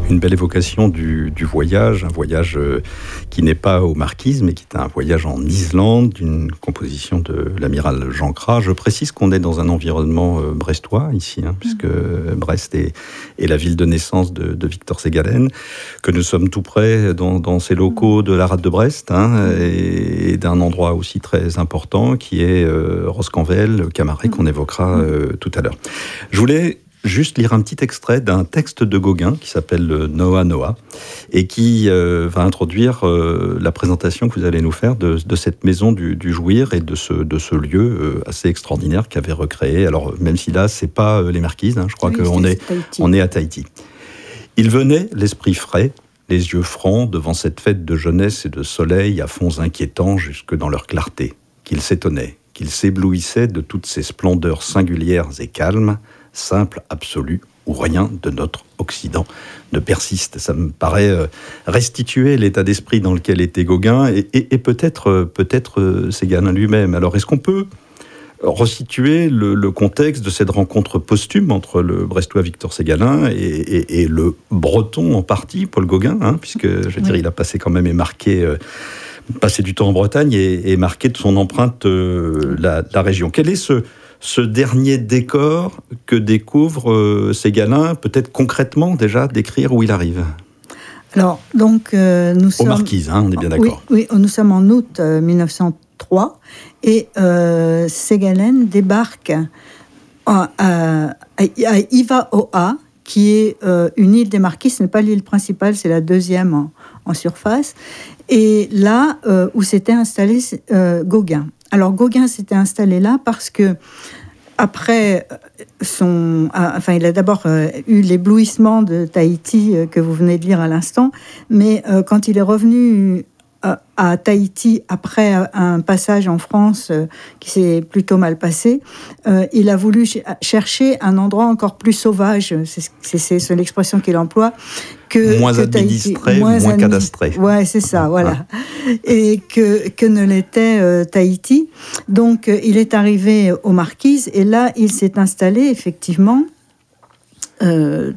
Une belle évocation du voyage, un voyage qui n'est pas au Marquises, mais qui est un voyage en Islande, d'une composition de l'amiral Jean Cras. Je précise qu'on est dans un environnement brestois, ici, puisque Brest est la ville de naissance de Victor Segalen, que nous sommes tout près dans ces locaux de la rade de Brest, et d'un endroit aussi très important, qui est Roscanvel, le Camaret, qu'on évoquera tout à l'heure. Je voulais juste lire un petit extrait d'un texte de Gauguin qui s'appelle Noa Noa et qui va introduire la présentation que vous allez nous faire de cette maison du Jouir et de ce lieu assez extraordinaire qu'avait recréé. Alors même si là c'est pas les Marquises, je crois qu'on est à Tahiti. Il venait, l'esprit frais, les yeux francs, devant cette fête de jeunesse et de soleil à fonds inquiétants jusque dans leur clarté, qu'il s'étonnait, qu'il s'éblouissait de toutes ces splendeurs singulières et calmes, simple, absolu, où rien de notre Occident ne persiste. Ça me paraît restituer l'état d'esprit dans lequel était Gauguin et peut-être Segalen lui-même. Alors, est-ce qu'on peut resituer le contexte de cette rencontre posthume entre le Brestois Victor Segalen et le Breton en partie, Paul Gauguin, puisque, je veux dire, il a passé quand même et marqué... passé du temps en Bretagne et marqué de son empreinte la région. Quel est ce dernier décor que découvre Segalen, peut-être concrètement déjà décrire où il arrive? Alors, donc, nous sommes... Aux Marquises, on est bien d'accord. Oui, nous sommes en août 1903 et Segalen débarque à Ivaoa, qui est une île des Marquises. Ce n'est pas l'île principale, c'est la deuxième en surface. Et là où s'était installé Gauguin. Alors Gauguin s'était installé là parce que après il a d'abord eu l'éblouissement de Tahiti que vous venez de lire à l'instant, mais quand il est revenu à Tahiti après un passage en France qui s'est plutôt mal passé, il a voulu chercher un endroit encore plus sauvage, c'est l'expression qu'il emploie, moins administré, moins cadastré. Ouais, c'est ça, voilà. Et que ne l'était Tahiti. Donc, il est arrivé aux Marquises et là, il s'est installé effectivement. Les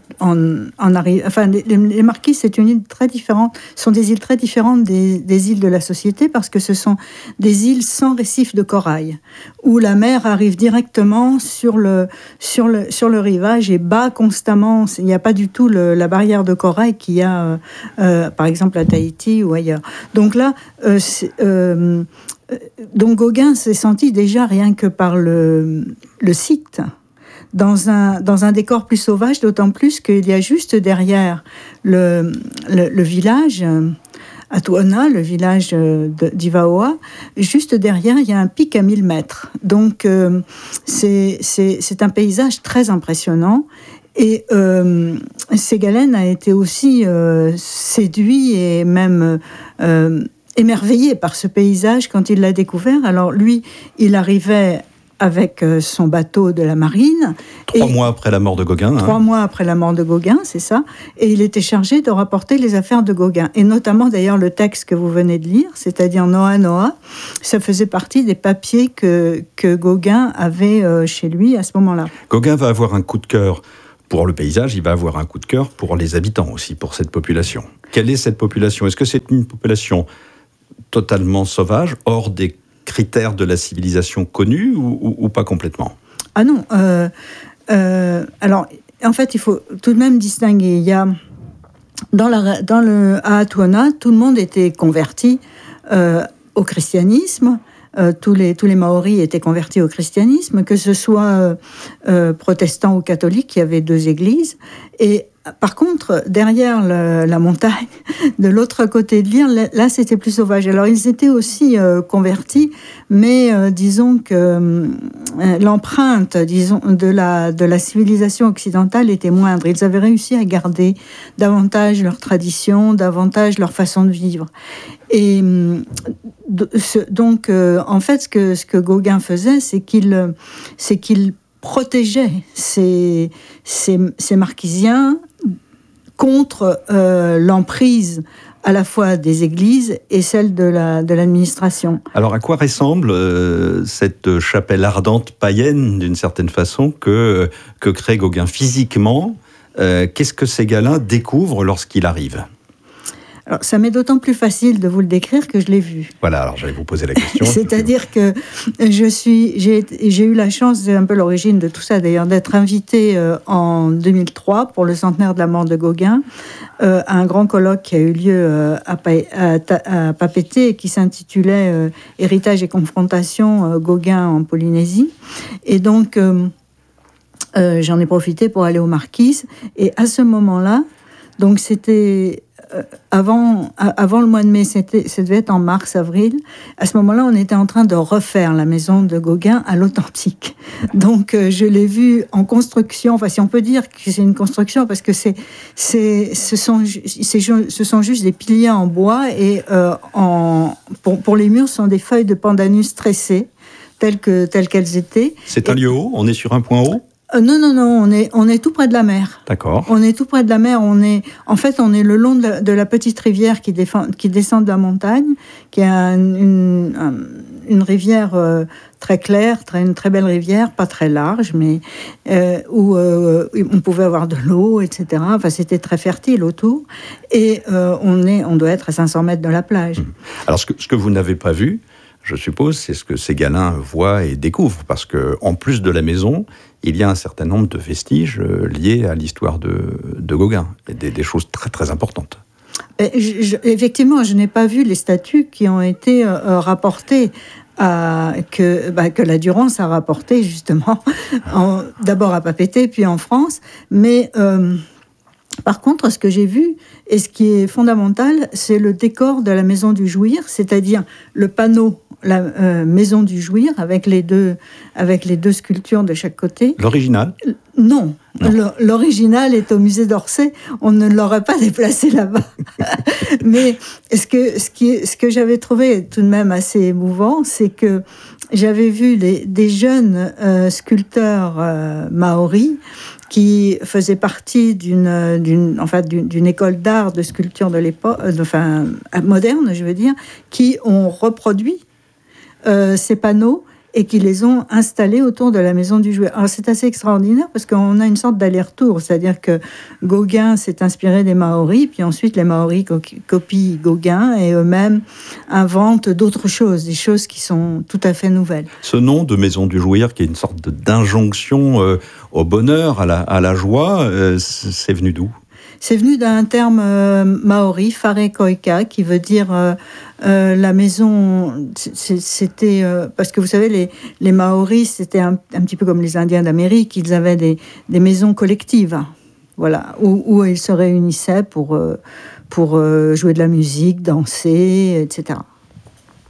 Marquises, c'est une île très différente. Sont des îles très différentes des îles de la Société parce que ce sont des îles sans récif de corail où la mer arrive directement sur le rivage et bat constamment. Il n'y a pas du tout la barrière de corail qu'il y a, par exemple, à Tahiti ou ailleurs. Donc là, donc Gauguin s'est senti déjà rien que par le site. Dans un décor plus sauvage, d'autant plus qu'il y a juste derrière le village, Atuona, le village d'Ivaoa, juste derrière, il y a un pic à 1000 mètres. Donc, c'est un paysage très impressionnant. Et Segalen a été aussi séduit et même... émerveillé par ce paysage quand il l'a découvert. Alors lui, il arrivait avec son bateau de la marine. 3 mois après la mort de Gauguin. 3 mois après la mort de Gauguin, c'est ça. Et il était chargé de rapporter les affaires de Gauguin. Et notamment, d'ailleurs, le texte que vous venez de lire, c'est-à-dire Noa Noa, ça faisait partie des papiers que Gauguin avait chez lui à ce moment-là. Gauguin va avoir un coup de cœur pour le paysage, il va avoir un coup de cœur pour les habitants aussi, pour cette population. Quelle est cette population? Est-ce que c'est une population totalement sauvage, hors des critères de la civilisation connue ou pas complètement? Ah non. Alors, en fait, il faut tout de même distinguer. Il y a à Atuona, tout le monde était converti au christianisme. Tous les Maoris étaient convertis au christianisme, que ce soit protestants ou catholiques. Il y avait 2 églises. Et par contre, derrière la montagne, de l'autre côté de l'île, là, c'était plus sauvage. Alors, ils étaient aussi convertis, mais disons que l'empreinte, de la civilisation occidentale était moindre. Ils avaient réussi à garder davantage leurs traditions, davantage leur façon de vivre. Et donc, en fait, ce que Gauguin faisait, c'est qu'il protégeait ces marquisiens contre l'emprise à la fois des églises et celle de l'administration. Alors, à quoi ressemble cette chapelle ardente païenne, d'une certaine façon, que crée Gauguin physiquement? Qu'est-ce que Ségalen découvre lorsqu'il arrive ? Alors, ça m'est d'autant plus facile de vous le décrire que je l'ai vu. Voilà, alors j'allais vous poser la question. C'est-à-dire que j'ai eu la chance, c'est un peu l'origine de tout ça d'ailleurs, d'être invitée en 2003 pour le centenaire de la mort de Gauguin à un grand colloque qui a eu lieu à Papeete et qui s'intitulait Héritage et confrontation Gauguin en Polynésie. Et donc, j'en ai profité pour aller aux Marquises. Et à ce moment-là, donc c'était... Avant le mois de mai, ça devait être en mars-avril. À ce moment-là, on était en train de refaire la maison de Gauguin à l'authentique. Donc, je l'ai vue en construction. Enfin, si on peut dire que c'est une construction, parce que ce sont juste des piliers en bois et pour les murs, ce sont des feuilles de pandanus tressées, telles qu'elles étaient. C'est un lieu haut ? On est sur un point haut ? Non, on est tout près de la mer. D'accord. On est tout près de la mer. On est le long de la petite rivière qui descend de la montagne, qui est une rivière très claire, une très belle rivière, pas très large, mais où on pouvait avoir de l'eau, etc. Enfin, c'était très fertile autour. Et on doit être à 500 mètres de la plage. Alors, ce que vous n'avez pas vu, je suppose, c'est ce que Ségalen voit et découvre, parce qu'en plus de la maison, il y a un certain nombre de vestiges liés à l'histoire de Gauguin, et des choses très très importantes. Effectivement, je n'ai pas vu les statues qui ont été rapportées, que la Durance a rapportées justement, d'abord à Papeete, puis en France, mais... Par contre, ce que j'ai vu, et ce qui est fondamental, c'est le décor de la Maison du Jouir, c'est-à-dire le panneau, la Maison du Jouir, avec les deux sculptures de chaque côté. L'original ? Non. L'original est au musée d'Orsay. On ne l'aurait pas déplacé là-bas. Mais ce que j'avais trouvé tout de même assez émouvant, c'est que j'avais vu des jeunes sculpteurs maoris qui faisaient partie d'une école d'art de sculpture de l'époque, moderne, je veux dire, qui ont reproduit ces panneaux et qui les ont installés autour de la Maison du Jouir. Alors c'est assez extraordinaire parce qu'on a une sorte d'aller-retour, c'est-à-dire que Gauguin s'est inspiré des Maoris, puis ensuite les Maoris copient Gauguin et eux-mêmes inventent d'autres choses, des choses qui sont tout à fait nouvelles. Ce nom de Maison du Jouir, qui est une sorte d'injonction au bonheur, à la joie, c'est venu d'où ? C'est venu d'un terme maori, Whare Koika, qui veut dire la maison. C'était parce que vous savez, les Maoris, c'était un petit peu comme les Indiens d'Amérique. Ils avaient des maisons collectives, voilà, où ils se réunissaient pour jouer de la musique, danser, etc.